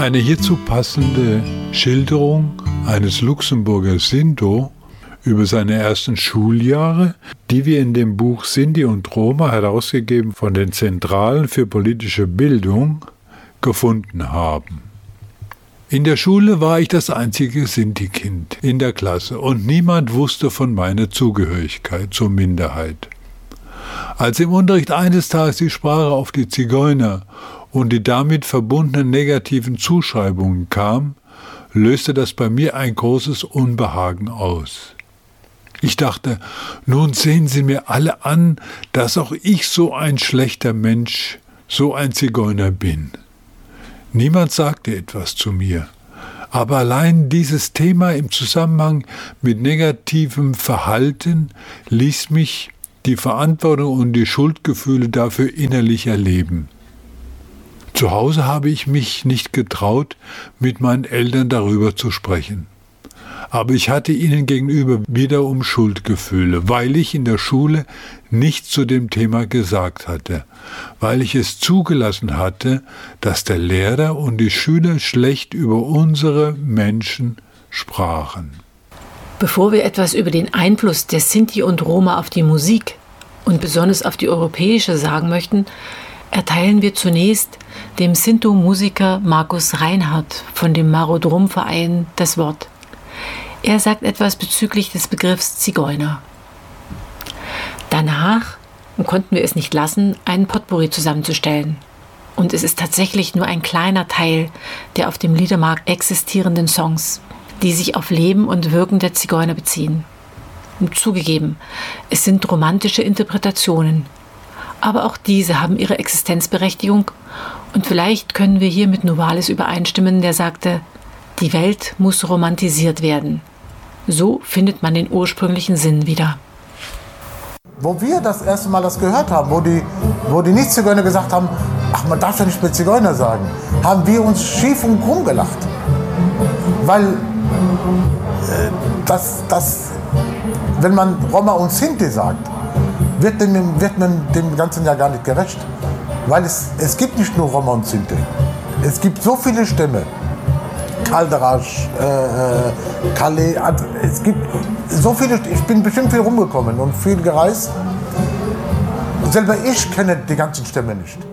Eine hierzu passende Schilderung eines Luxemburger Sinto über seine ersten Schuljahre, die wir in dem Buch Sinti und Roma, herausgegeben von den Zentralen für politische Bildung, gefunden haben. In der Schule war ich das einzige Sinti-Kind in der Klasse und niemand wusste von meiner Zugehörigkeit zur Minderheit. Als im Unterricht eines Tages die Sprache auf die Zigeuner und die damit verbundenen negativen Zuschreibungen kam, löste das bei mir ein großes Unbehagen aus. Ich dachte, nun sehen Sie mir alle an, dass auch ich so ein schlechter Mensch, so ein Zigeuner bin. Niemand sagte etwas zu mir, aber allein dieses Thema im Zusammenhang mit negativem Verhalten ließ mich die Verantwortung und die Schuldgefühle dafür innerlich erleben. Zu Hause habe ich mich nicht getraut, mit meinen Eltern darüber zu sprechen. Aber ich hatte ihnen gegenüber wiederum Schuldgefühle, weil ich in der Schule nichts zu dem Thema gesagt hatte, weil ich es zugelassen hatte, dass der Lehrer und die Schüler schlecht über unsere Menschen sprachen. Bevor wir etwas über den Einfluss der Sinti und Roma auf die Musik und besonders auf die europäische sagen möchten, erteilen wir zunächst dem Sinto-Musiker Markus Reinhardt von dem Marodrom-Verein das Wort. Er sagt etwas bezüglich des Begriffs Zigeuner. Danach konnten wir es nicht lassen, einen Potpourri zusammenzustellen. Und es ist tatsächlich nur ein kleiner Teil der auf dem Liedermarkt existierenden Songs, die sich auf Leben und Wirken der Zigeuner beziehen. Und zugegeben, es sind romantische Interpretationen. Aber auch diese haben ihre Existenzberechtigung und vielleicht können wir hier mit Novalis übereinstimmen, der sagte, die Welt muss romantisiert werden. So findet man den ursprünglichen Sinn wieder. Wo wir das erste Mal das gehört haben, wo die Nicht-Zigeuner gesagt haben, ach, man darf ja nicht mehr Zigeuner sagen, haben wir uns schief und krumm gelacht. Weil wenn man Roma und Sinti sagt, wird man dem Ganzen ja gar nicht gerecht. Weil es gibt nicht nur Roma und Sinti. Es gibt so viele Stämme. Kalderasch, Calais, es gibt so viele, ich bin bestimmt viel rumgekommen und viel gereist. Selber ich kenne die ganzen Stämme nicht.